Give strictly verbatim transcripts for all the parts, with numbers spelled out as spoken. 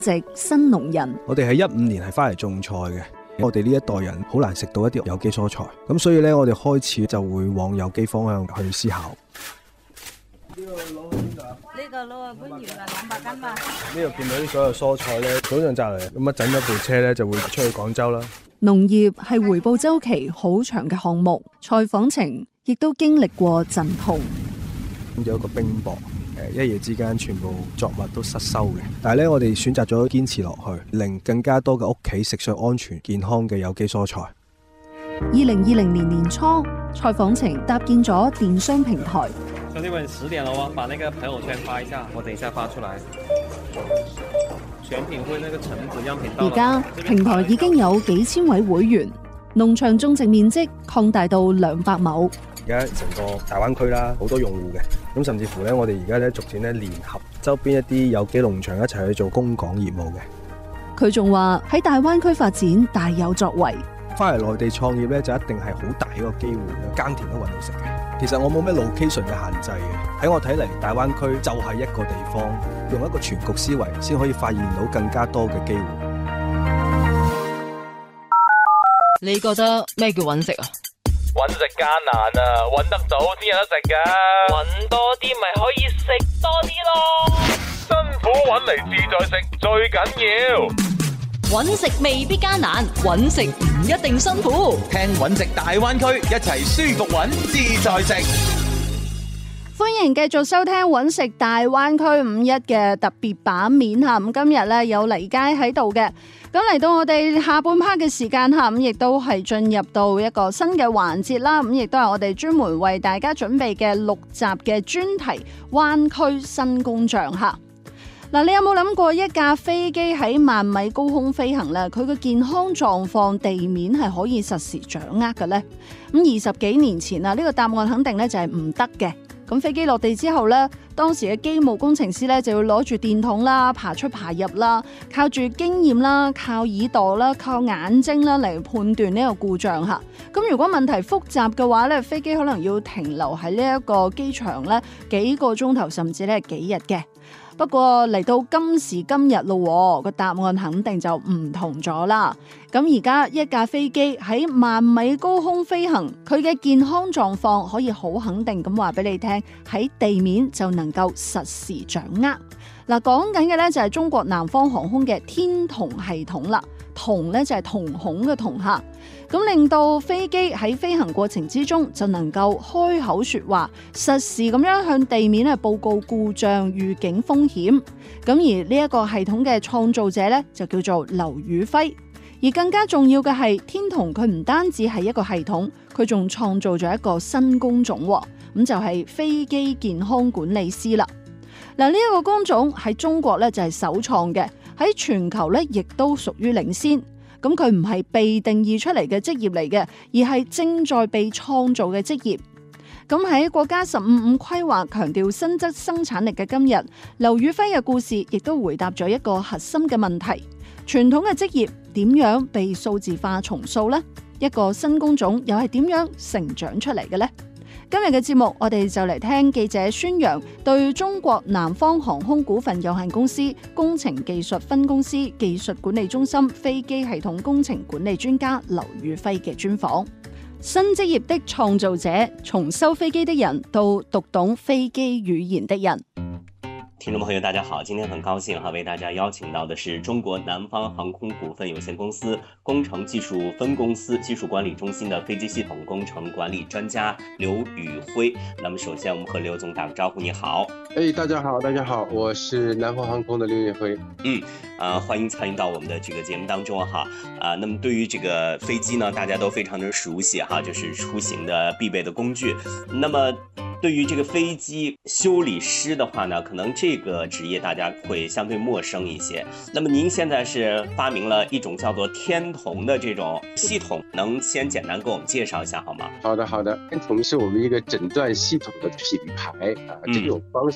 籍新農人。 我哋係一五年係翻嚟種菜嘅，我哋呢一代人好難食到一啲有機蔬菜，咁所以呢，我哋開始就會往有機方向去思考。呢個攞去邊度啊？ 呢個攞去官窑啊，兩百斤嘛。 呢度見到啲所有蔬菜呢，早上摘嚟，咁一整一部車呢就會出去廣州啦。 農業係回報週期好長嘅項目，蔡訪程亦都經歷過陣痛。 有一個冰雹，誒一夜之間全部作物都失收嘅。但係咧，我哋選擇咗堅持落去，令更加多嘅屋企食上安全健康嘅有機蔬菜。 二零二零年年初，蔡訪程搭建咗電商平台。 兄弟們，十點了喎，把那個朋友圈發一下，我等一下發出來。選品會那個橙子樣品到。 而家平台已經有幾千位會員，農場種植面積擴大到兩百畝。 而家成個大灣區啦，好多用戶嘅，咁甚至乎咧，我哋而家咧逐漸咧聯合周邊一啲有機農場一齊去做供港業務嘅。 佢仲話喺大灣區發展大有作為。 翻嚟內地創業咧，就一定係好大一個機會，耕田都揾到食嘅。其實我冇咩 location 嘅限制嘅，喺我睇嚟，大灣區就係一個地方，用一個全局思維先可以發現到更加多嘅機會。 你覺得咩叫揾食啊？ 揾食艱難啊，揾得到先有得食㗎。揾多啲咪可以食多啲咯。辛苦揾嚟自在食最緊要。 揾食未必艱難，揾食唔一定辛苦。 聽揾食大灣區，一齊舒服揾自在食。 歡迎繼續收聽揾食大灣區五一嘅特別版面吓，咁今日咧有黎佳喺度嘅，咁嚟到我哋下半 part 嘅時間吓，咁亦都係進入到一個新嘅環節啦，咁亦都係我哋專門為大家準備嘅六集嘅專題灣區新工匠吓。嗱，你有冇諗過一架飛機喺萬米高空飛行咧？佢嘅健康狀況地面係可以實時掌握嘅咧？咁二十幾年前啊，呢個答案肯定咧就係唔得嘅。咁飛機落地之後咧，當時嘅機務工程師咧就要攞住電筒啦，爬出爬入啦，靠住經驗啦，靠耳朵啦，靠眼睛啦嚟判斷呢個故障嚇。咁如果問題複雜嘅話咧，飛機可能要停留喺呢一個機場咧幾個鐘頭，甚至咧幾日嘅。不過嚟到今時今日咯，個答案肯定就唔同咗啦。咁而家一架飛機喺萬米高空飛行，佢嘅健康狀況可以好肯定咁話俾你聽，喺地面就能夠實時掌握。嗱，講緊嘅咧就係中國南方航空嘅天瞳系統啦。瞳咧就係瞳孔嘅瞳吓，咁令到飛機喺飛行過程之中就能夠開口說話，實時咁樣向地面咧報告故障、預警風險。咁而呢一個系統嘅創造者咧就叫做劉宇輝。而更加重要嘅係，天瞳佢唔單止係一個系統，佢仲創造咗一個新工種，咁就係飛機健康管理師啦。嗱，呢一個工種喺中國咧就係首創嘅。喺全球咧，亦都屬於領先。咁佢唔係被定義出嚟嘅職業嚟嘅，而係正在被創造嘅職業。咁喺國家十五五規劃強調新質生產力嘅今日，劉宇輝嘅故事亦都回答咗一個核心嘅問題：傳統嘅職業點樣被數字化重塑呢？一個新工種又係點樣成長出嚟嘅呢？今日嘅節目，我哋就嚟聽記者孫陽對中國南方航空股份有限公司工程技術分公司技術管理中心飛機系統工程管理專家劉宇輝嘅專訪。新職業的創造者，從修飛機的人到讀懂飛機語言的人。 聽眾朋友大家好，今天很高興哈，為大家邀請到的是中國南方航空股份有限公司工程技術分公司技術管理中心的飛機系統工程管理專家劉宇輝。那麼首先我們和劉總打個招呼，你好。 哎，大家好，大家好，我是南方航空的劉宇輝。 嗯，啊、呃，歡迎參與到我們的這個節目當中哈。啊、呃，那麼對於這個飛機呢，大家都非常的熟悉哈，就是出行的必備的工具。那麼對於這個飛機修理師的話呢，可能這個職業大家會相對陌生一些。那麼您現在是發明了一種叫做天瞳的這種系統，能先簡單給我們介紹一下好嗎？ 好的，好的。天瞳是我們一個診斷系統的品牌啊，這種方式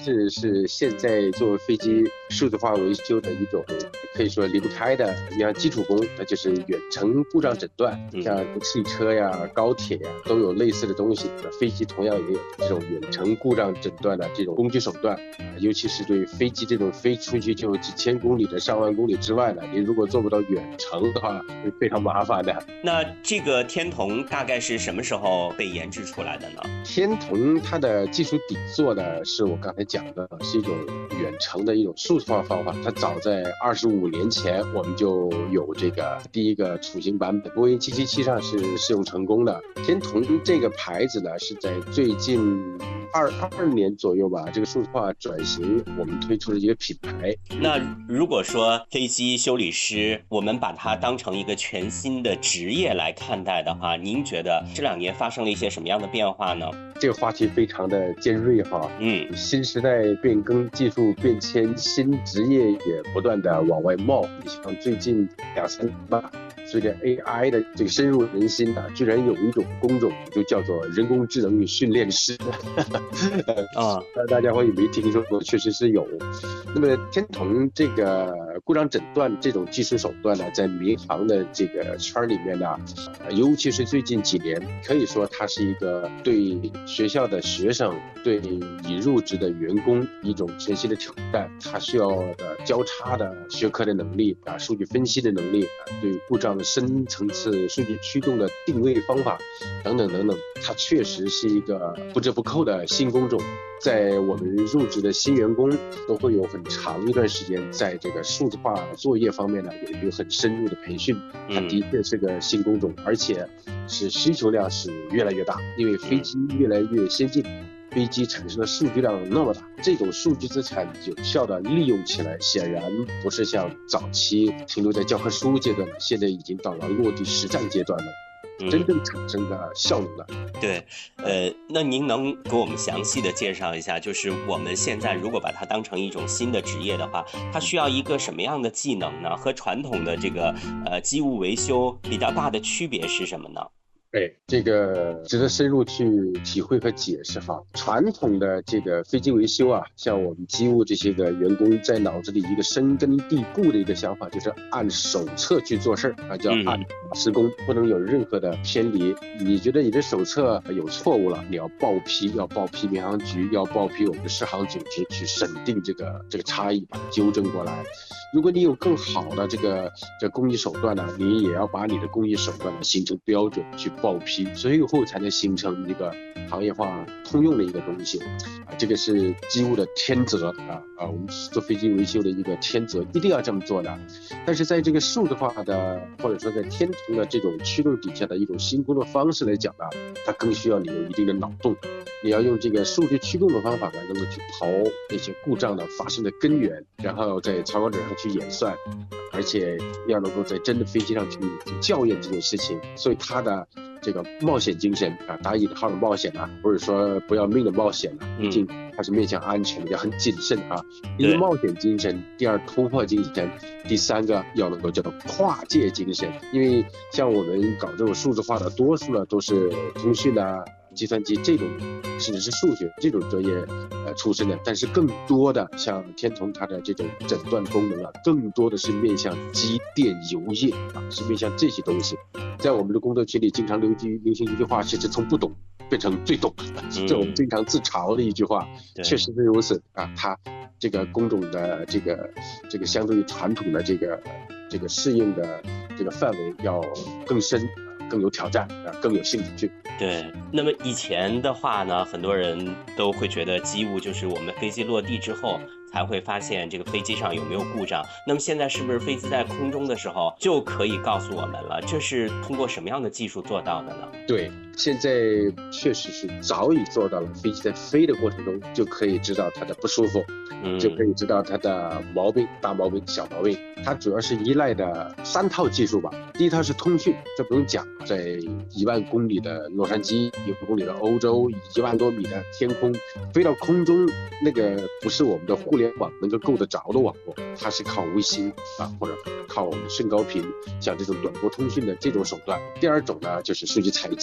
是是现在做飞机数字化维修的一种可以说离不开的一样基础功，那就是远程故障诊断。像汽车呀、高铁呀都有类似的东西，飞机同样也有这种远程故障诊断的这种工具手段。尤其是对飞机这种飞出去就几千公里的、上万公里之外的，你如果做不到远程的话，会非常麻烦的。 那这个天童大概是什么时候被研制出来的呢？ 天童它的技术底座呢，是我刚才讲的，是一种远程的一种数字化方法。它早在二十五年前，我们就有这个第一个雏形版本，波音七七七上是试用成功的。天童这个牌子呢，是在最近二二年左右吧，这个数字化转型，我们推出了一个品牌。 那如果说飞机修理师，我们把它当成一个全新的职业来看待的话，您觉得这两年发生了一些什么样的变化呢？ 这个话题非常的尖锐哈， 嗯， 新时代变更，技术变迁，新职业也不断的往外冒。你像最近两三年吧，随着 A I 的这个深入人心啊，居然有一种工种就叫做人工智能训练师。啊，大家会没听说过，确实是有。那么天童这个故障诊断这种技术手段呢，在民航的这个圈里面呢，尤其是最近几年，可以说它是一个对学校的学生、对已入职的员工一种全新的挑战。它需要的交叉的学科的能力啊，数据分析的能力啊，对故障的深层次数据驱动的定位方法等等等等，它确实是一个不折不扣的新工种。在我们入职的新员工都会有很长一段时间在这个数字化作业方面呢，有一个很深入的培训。它的确是个新工种，而且是需求量是越来越大，因为飞机越来越先进，飞机产生的数据量那么大，这种数据资产有效的利用起来，显然不是像早期停留在教科书阶段，现在已经到了落地实战阶段了。真正产生的效能了。 对，呃，那您能给我们详细的介绍一下，就是我们现在如果把它当成一种新的职业的话，它需要一个什么样的技能呢？和传统的这个呃机务维修比较大的区别是什么呢？ 对，这个值得深入去体会和解释哈。传统的这个飞机维修啊，像我们机务这些个员工在脑子里一个深根蒂固的一个想法，就是按手册去做事啊，叫按施工，不能有任何的偏离。你觉得你的手册有错误了，你要报批，要报批民航局，要报批我们的适航组织去审定这个这个差异，把它纠正过来。如果你有更好的这个这工艺手段呢，你也要把你的工艺手段形成标准去报批，最后才能形成一个行业化通用的一个东西啊，这个是机务的天责啊啊，我们做飞机维修的一个天责，一定要这么做的。但是在这个数字化的或者说在天童的这种驱动底下的一种新工作方式来讲呢，它更需要你有一定的脑洞，你要用这个数据驱动的方法呢，能够去刨那些故障的发生的根源，然后在草稿纸上去演算，而且要能够在真的飞机上去校验这件事情，所以它的这个冒险精神啊，打引号的冒险啊，不是说不要命的冒险啊，毕竟它是面向安全的，要很谨慎啊。一个冒险精神，第二突破精神，第三个要能够叫做跨界精神。因为像我们搞这种数字化的，多数呢都是通讯啊、计算机这种，甚至是数学这种专业呃出身的，但是更多的像天童它的这种诊断功能啊，更多的是面向机电油业啊，是面向这些东西。在我们的工作群里经常流行流行一句话，其实从不懂变成最懂，这我们经常自嘲的一句话，确实是如此啊。它这个工种的这个这个相对于传统的这个这个适应的这个范围要更深。更有挑战啊，更有兴趣。 对，那么以前的话呢，很多人都会觉得机务就是我们飞机落地之后才会发现这个飞机上有没有故障。那么现在是不是飞机在空中的时候就可以告诉我们了？这是通过什么样的技术做到的呢？ 对，现在确实是早已做到了，飞机在飞的过程中就可以知道它的不舒服，嗯、就可以知道它的毛病，大毛病、小毛病。它主要是依赖的三套技术吧。第一套是通讯，这不用讲，在一万公里的洛杉矶，一万公里的欧洲，一万多米的天空，飞到空中，那个不是我们的互联网能够够得着的网络，它是靠卫星啊，或者靠我们甚高频，像这种短波通讯的这种手段。第二种呢，就是数据采集，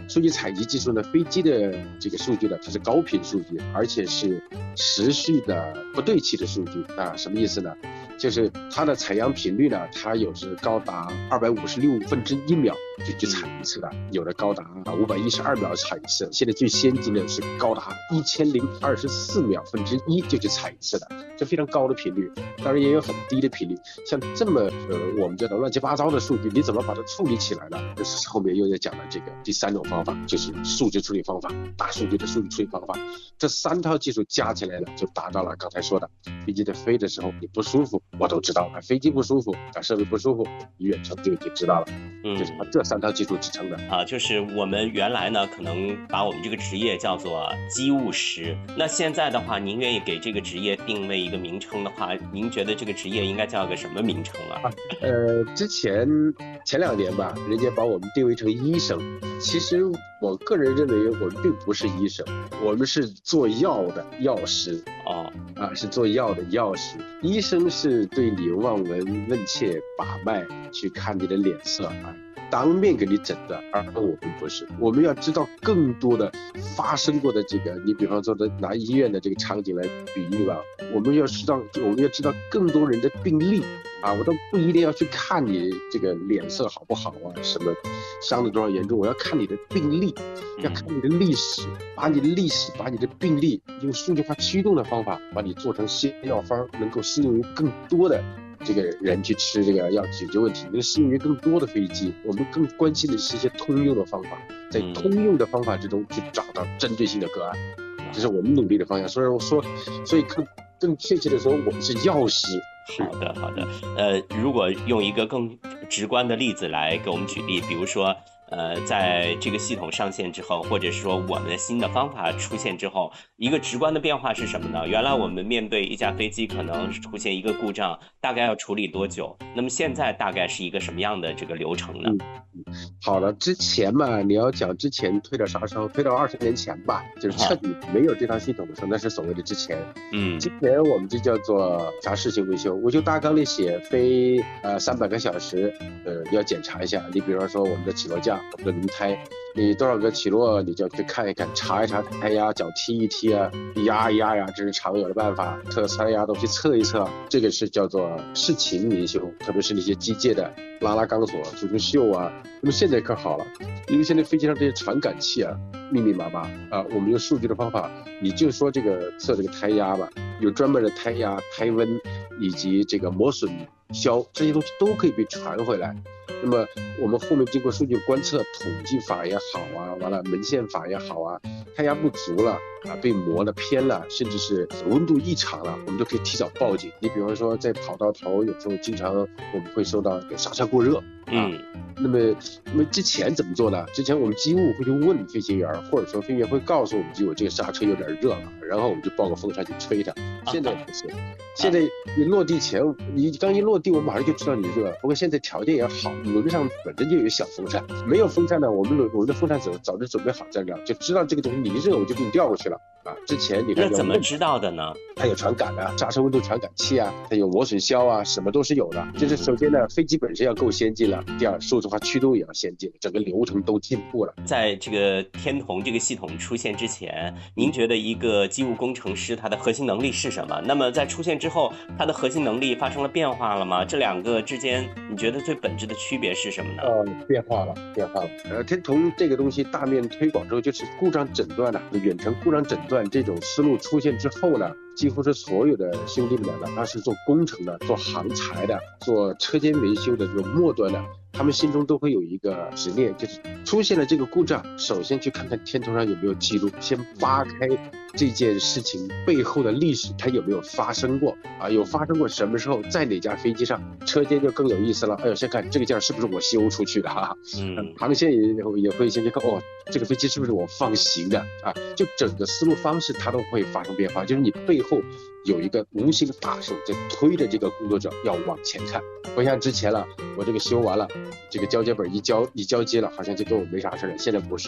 数据采集技术呢，飞机的这个数据呢，它是高频数据，而且是持续的不对齐的数据啊。什么意思呢？就是它的采样频率呢，它有时高达二百五十六分之一秒就去采一次的，有的高达五百一十二秒采一次，现在最先进的是高达一千零二十四秒分之一就去采一次的，这非常高的频率。当然也有很低的频率，像这么呃我们这种乱七八糟的数据，你怎么把它处理起来呢？这是后面又要讲的这个第三种方法，就是数据处理方法，大数据的数据处理方法。这三套技术加起来了，就达到了刚才说的，飞机在飞的时候你不舒服，我都知道了；飞机不舒服，啊设备不舒服，远程就已经知道了。嗯，就是把这三套技术制成的啊。就是我们原来呢，可能把我们这个职业叫做机务师，那现在的话，您愿意给这个职业定位一个名称的话，您觉得这个职业应该叫个什么名称啊？ 啊呃，之前前两年吧，人家把我们定位成医生，其实我个人认为我们并不是医生，我们是做药的药师。 哦， 啊，是做药的药师。医生是对你望闻问切、把脉，去看你的脸色啊，当面给你诊断，而我们不是。我们要知道更多的发生过的这个，你比方说的拿医院的这个场景来比喻吧，我们要知道，我们要知道更多人的病例。啊，我都不一定要去看你这个脸色好不好啊，什么伤得多少严重，我要看你的病例，要看你的历史，把你的历史，把你的病例用数据化驱动的方法，把你做成新药方，能够适用于更多的这个人去吃这个药解决问题，能适用于更多的飞机。我们更关心的是一些通用的方法，在通用的方法之中去找到针对性的个案，这是我们努力的方向。所以我说，所以更更确切的说，我们是药师。 好的，好的。呃，如果用一个更直观的例子来给我们举例，比如说，呃，在这个系统上线之后，或者是说我们的新的方法出现之后，一个直观的变化是什么呢？原来我们面对一架飞机可能出现一个故障，大概要处理多久？那么现在大概是一个什么样的这个流程呢？ 嗯，好了，之前嘛，你要讲之前推到啥时候？推到二十年前吧，就是彻底没有这套系统的时候，那是所谓的之前。 嗯， 之前我们就叫做啥事情维修，维修大纲里写飞呃三百个小时，呃要检查一下。你比方说我们的起落架、我们的轮胎，你多少个起落，你就要去看一看，查一查胎压，脚踢一踢啊，压一压呀，这是常有的办法。测胎压都去测一测，这个是叫做事情维修，特别是那些机械的拉拉钢索、修修锈啊。那么现在可好了，因为现在飞机上这些传感器啊密密麻麻啊，我们用数据的方法，你就说这个测这个胎压吧，有专门的胎压、胎温以及这个磨损消，这些东西都可以被传回来。那么我们后面经过数据观测、统计法也好啊，完了门线法也好啊，胎压不足了啊，被磨了偏了，甚至是温度异常了，我们都可以提早报警。你比方说在跑道头，有时候经常我们会收到有刹车过热。 嗯， 那么那么之前怎么做呢？之前我们机务会去问飞行员，或者说飞行员会告诉我们机务这个刹车有点热了，然后我们就报个风扇去吹它。现在不是，现在你落地前，你刚一落地，我马上就知道你热。不过现在条件也好，轮上本身就有小风扇，没有风扇呢，我们轮我们的风扇早早就准备好在这儿，就知道这个东西你一热我就给你调过去了啊。之前你看那怎么知道的呢？ 它有传感啊，刹车温度传感器啊，它有磨损消啊，什么都是有的。就是首先呢，飞机本身要够先进了，第二，数字化驱动也要先进，整个流程都进步了。 在这个天童这个系统出现之前，您觉得一个机务工程师他的核心能力是什么？那么在出现之后，他的核心能力发生了变化了吗？这两个之间，你觉得最本质的区别是什么呢？ 呃，变化了，变化了。呃，天童这个东西大面推广之后，就是故障诊断啊，远程故障诊断这种思路出现之后呢，几乎是所有的兄弟们呢，哪怕是做工程的、做航材的、做车间维修的这种末端的，他们心中都会有一个执念，就是出现了这个故障，首先去看看天童上有没有记录，先扒开这件事情背后的历史，它有没有发生过啊？有发生过什么时候，在哪架飞机上？车间就更有意思了。哎呦，先看这个件是不是我修出去的哈？嗯，航线也也会先去看，哦，这个飞机是不是我放行的啊？就整个思路方式它都会发生变化，就是你背后有一个无形的大手在推着这个工作者要往前看，不像之前了，我这个修完了，这个交接本一交一交接了，好像就跟我没啥事了。现在不是，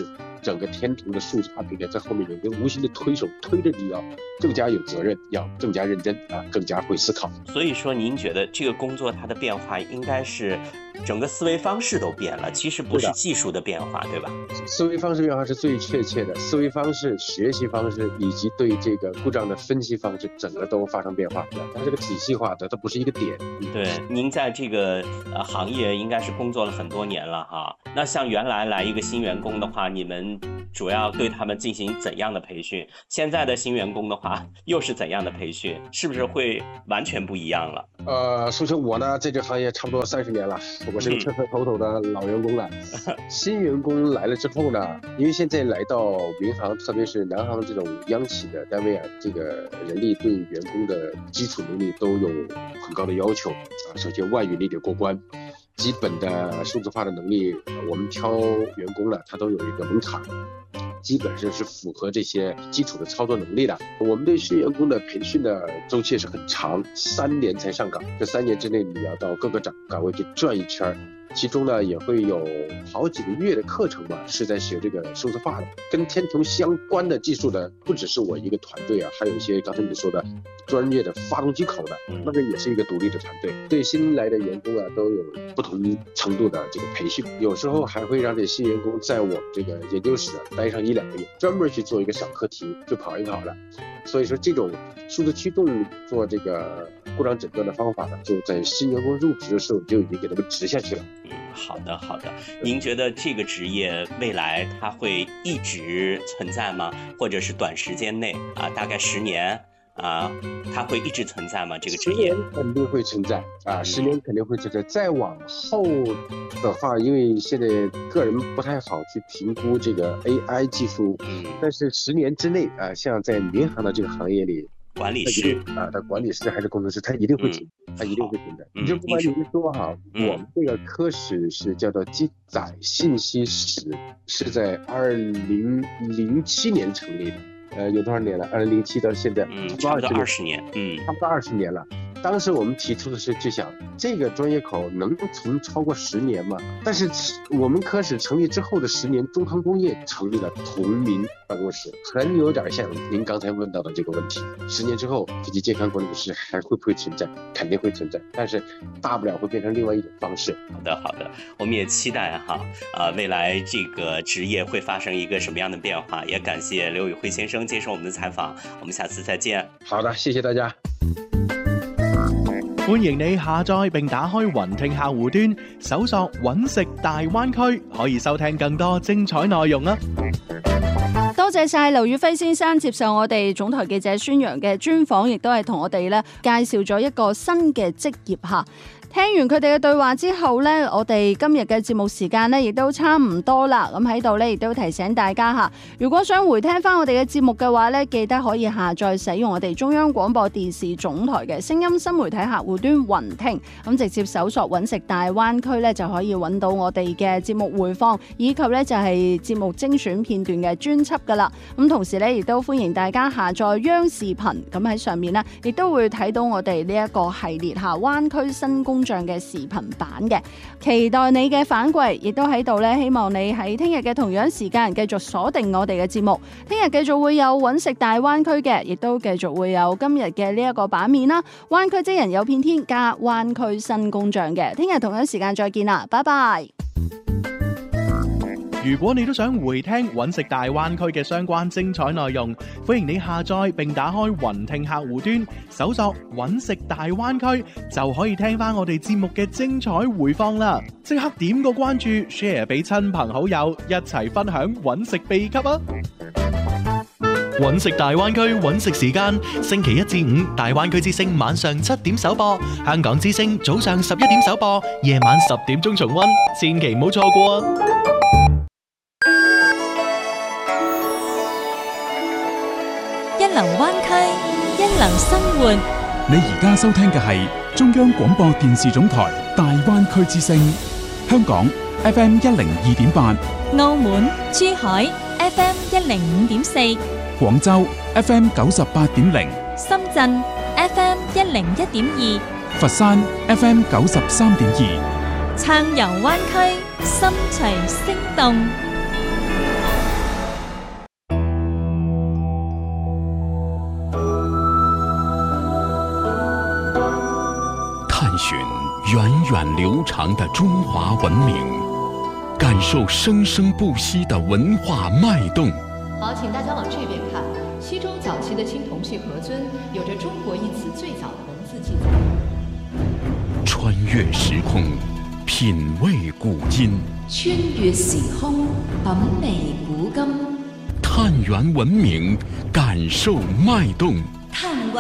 整个天童的数字化平台在后面有一个无形的推手，推着你要更加有责任，要更加认真啊，更加会思考。 所以说，您觉得这个工作它的变化应该是整个思维方式都变了，其实不是技术的变化，对吧？ 思维方式变化是最确切的，思维方式、学习方式以及对这个故障的分析方式，整个都发生变化。它是个体系化的，它不是一个点。 对，您在这个呃行业应该是工作了很多年了哈。那像原来来一个新员工的话，你们主要对他们进行怎样的培训？现在的新员工的话，又是怎样的培训？是不是会完全不一样了？ 呃，首先我呢，在这个行业差不多三十年了，我是个彻彻头头的老员工了。嗯、新员工来了之后呢，因为现在来到民航，特别是南航这种央企的单位啊，这个人力对员工的基础能力都有很高的要求啊。首先外语你得过关，基本的数字化的能力，我们挑员工呢，他都有一个门槛。基本上是符合这些基础的操作能力的。我们对新员工的培训的周期是很长，三年才上岗。这三年之内，你要到各个岗岗位去转一圈，其中呢也会有好几个月的课程吧，是在学这个数字化的，跟天童相关的技术的，不只是我一个团队啊，还有一些刚才你说的专业的发动机口的，那个也是一个独立的团队。对新来的员工啊，都有不同程度的这个培训，有时候还会让这新员工在我们这个研究室、啊、待上一两个月，专门去做一个小课题，就跑一跑了。所以说，这种数字驱动做这个故障诊断的方法呢，就在新员工入职的时候就已经给他们植下去了。 嗯，好的好的。您觉得这个职业未来它会一直存在吗？或者是短时间内啊，大概十年啊，它会一直存在吗？这个职业十年肯定会存在啊，十年肯定会存在。再往后的话，因为现在个人不太好去评估这个 A I 技术，嗯，但是十年之内啊，像在民航的这个行业里。 管理师啊，他管理师还是工程师，他一定会存在，嗯、他一定会存在。你就不瞒您说哈，嗯、我们这个科室是叫做机载信息室，是在二零零七年成立的。呃，有多少年了？二零零七到现在， 嗯，差不多二十年，嗯， 差不多二十年了。当时我们提出的是，就想这个专业口能存超过十年吗？但是我们科室成立之后的十年，中航工业成立了同名办公室，很有点像您刚才问到的这个问题。十年之后，飞机健康管理室还会不会存在？肯定会存在，但是大不了会变成另外一种方式。 好的，好的，我们也期待哈，啊、呃，未来这个职业会发生一个什么样的变化？也感谢刘宇辉先生接受我们的采访，我们下次再见。 好的，謝謝大家。 歡迎你下載並打開雲聽客戶端，搜索揾食大灣區，可以收聽更多精彩內容啊！ 多謝晒劉宇輝先生接受我哋總台記者孫楊嘅專訪，亦都係同我哋咧介紹咗一個新嘅職業嚇。聽完佢哋嘅對話之後呢，我哋今日嘅節目時間呢亦都差唔多啦。咁喺度呢，亦都提醒大家嚇，如果想回聽翻我哋嘅節目嘅話呢，記得可以下載使用我哋中央廣播電視總台嘅聲音新媒體客戶端雲聽，咁直接搜索揾食大灣區呢，就可以揾到我哋嘅節目回放，以及呢就係節目精選片段嘅專輯噶啦。咁同時呢，亦都歡迎大家下載央視頻，咁喺上面呢，亦都會睇到我哋呢一個系列下灣區新工上嘅視頻版嘅，期待你嘅反饋，亦都喺度咧，希望你喺聽日嘅同樣時間繼續鎖定我哋嘅節目。聽日繼續會有揾食大灣區嘅，亦都繼續會有今日嘅呢一個版面啦。灣區職人有片天加灣區新工匠嘅，聽日同樣時間再見啦，拜拜。 如果你都想回聽揾食大灣區嘅相關精彩內容，歡迎你下載並打開雲聽客戶端，搜索揾食大灣區，就可以聽翻我哋節目嘅精彩回放啦！即刻點個關注 ，share 俾親朋好友，一齊分享揾食秘笈啊！揾食大灣區揾食時間，星期一至五大灣區之聲晚上七點首播，香港之聲早上十一點首播，夜晚十點鐘重溫，千祈唔好錯過啊！ 一流灣區，一流生活。 你而家收聽嘅係中央廣播電視總台大灣區之聲，香港 F M 一零二點八， 澳門、珠海 F M 一零五點四， 廣州 F M 九十八點零， 深圳 F M 一零一點二， 佛山 F M 九十三點二。 暢遊灣區，心隨聲動。 探寻源远流长的中华文明，感受生生不息的文化脉动。 好，请大家往这边看。西周早期的青铜器盒尊有着中国一词最早的文字记载。 穿越时空，品味古今； 穿越時空，品味古今； 探源文明，感受脈動； 探挖